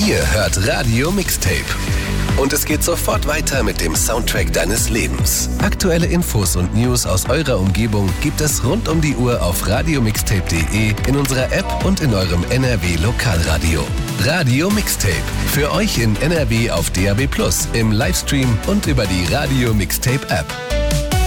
Ihr hört Radio Mixtape. Und es geht sofort weiter mit dem Soundtrack deines Lebens. Aktuelle Infos und News aus eurer Umgebung gibt es rund um die Uhr auf radiomixtape.de, in unserer App und in eurem NRW Lokalradio. Radio Mixtape. Für euch in NRW auf DAB+, im Livestream und über die Radio Mixtape App.